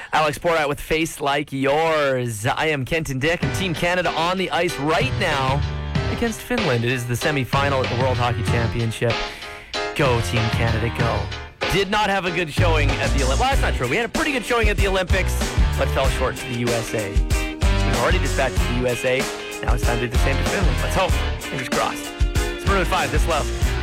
Alex Porat with Face Like Yours. I am Kenton Dick, and Team Canada on the ice right now against Finland. It is the semi-final at the World Hockey Championship. Go, Team Canada, go. Did not have a good showing at the Olympics. Well, that's not true. We had a pretty good showing at the Olympics, but fell short to the USA. We've already dispatched the USA. Now it's time to do the same to Finland. Let's hope. Fingers crossed. It's Maroon 5, This Love.